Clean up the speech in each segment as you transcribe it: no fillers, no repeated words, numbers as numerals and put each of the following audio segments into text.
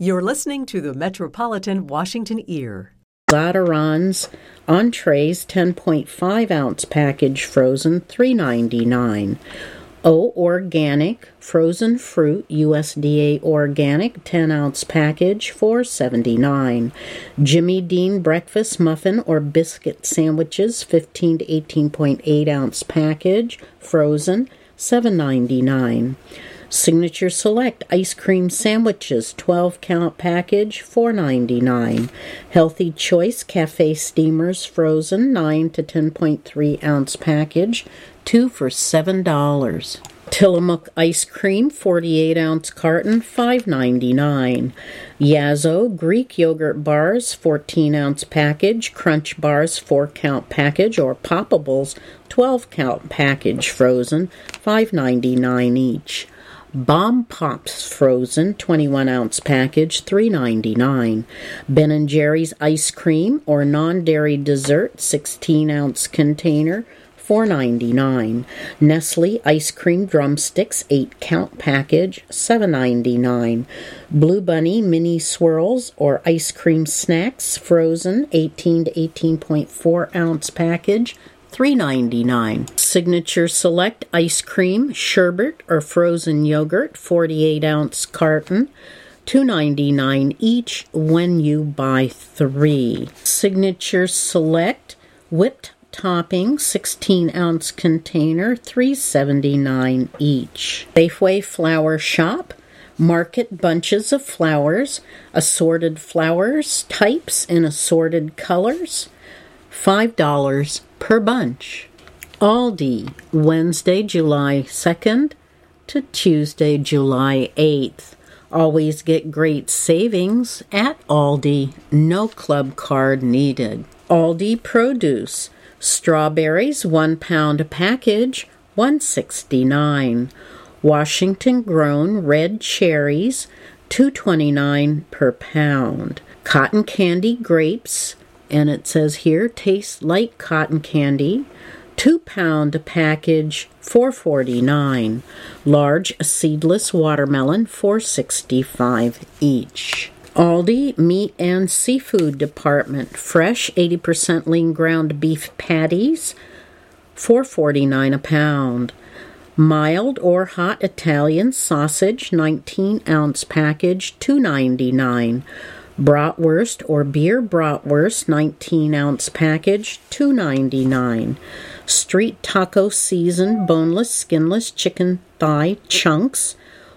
You're listening to the Metropolitan Washington Ear. Zatarain's entrees 10.5-ounce package frozen $3.99. O Organic frozen fruit USDA organic 10-ounce package $4.79. Jimmy Dean breakfast muffin or biscuit sandwiches 15 to 18.8-ounce package frozen $7.99. Signature Select ice cream sandwiches 12-count package $4.99. Healthy Choice cafe steamers frozen 9 to 10.3-ounce package 2 for $7. Tillamook ice cream 48-ounce carton $5.99. Yazo Greek yogurt bars 14-ounce package, Crunch bars 4-count package or Poppables 12-count package frozen $5.99 each. Bomb Pops frozen 21-ounce package $3.99. Ben & Jerry's ice cream or non-dairy dessert 16-ounce container $4.99. Nestle ice cream drumsticks 8-count package $7.99. Blue Bunny mini swirls or ice cream snacks frozen 18 to 18.4-ounce package $3.99. Signature Select ice cream, sherbet, or frozen yogurt, 48-ounce carton, $2.99 each when you buy 3. Signature Select whipped topping, 16-ounce container, $3.79 each. Safeway Flower Shop, market bunches of flowers, assorted flowers, types in assorted colors, $5 per bunch. Aldi, Wednesday, July 2nd to Tuesday, July 8th. Always get great savings at Aldi. No club card needed. Aldi Produce, strawberries 1 pound package, $1.69. Washington grown red cherries, $2.29 per pound. Cotton candy grapes, and it says here, tastes like cotton candy, 2 pound package, $4.49. Large seedless watermelon, $4.65 each. Aldi Meat and Seafood Department, fresh 80% lean ground beef patties, $4.49 a pound. Mild or hot Italian sausage, 19-ounce package, $2.99. Bratwurst or beer bratwurst, 19-ounce package, $2.99. Street taco seasoned boneless, skinless chicken thigh chunks,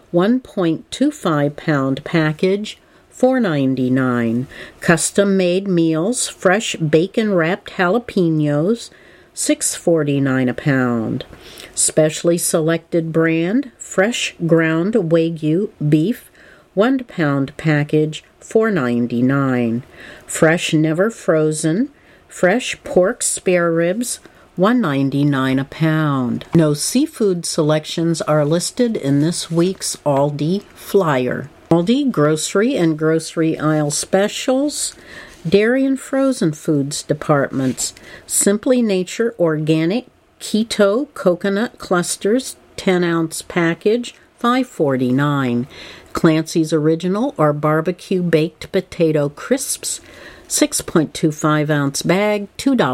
1.25 pound package, $4.99. Custom-made meals, fresh bacon-wrapped jalapenos, $6.49 a pound. Specially selected brand, fresh ground Wagyu beef, 1 pound package, $4.99. Fresh never frozen, fresh pork spare ribs, $1.99 a pound. No seafood selections are listed in this week's Aldi flyer. Aldi grocery and grocery aisle specials. Dairy and frozen foods departments. Simply Nature organic keto coconut clusters, 10-ounce package, $5.49. Clancy's Original or barbecue baked potato crisps, 6.25-ounce bag,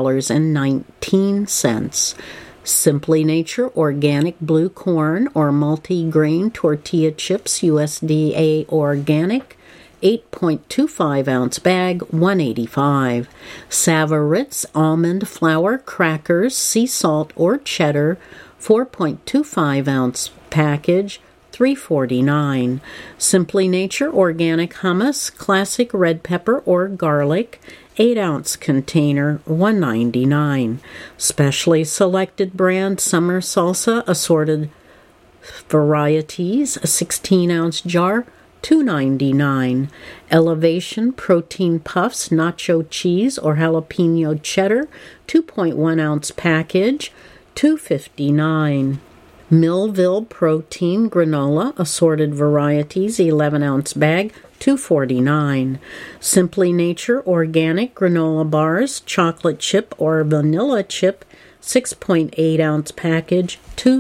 $2.19. Simply Nature organic blue corn or multi-grain tortilla chips USDA organic, 8.25-ounce bag, $1.85. Savaritz almond flour crackers, sea salt or cheddar, 4.25-ounce package, $3.49. Simply Nature organic hummus, classic red pepper or garlic, 8-ounce container, $1.99. Specially selected brand summer salsa assorted varieties, a 16-ounce jar, $2.99. Elevation protein puffs, nacho cheese or jalapeno cheddar, 2.1-ounce package, $2.59. Millville protein granola, assorted varieties, 11-ounce bag, $2.49. Simply Nature organic granola bars, chocolate chip or vanilla chip, 6.8-ounce package,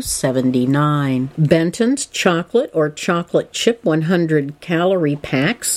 $2.79. Benton's chocolate or chocolate chip 100-calorie packs,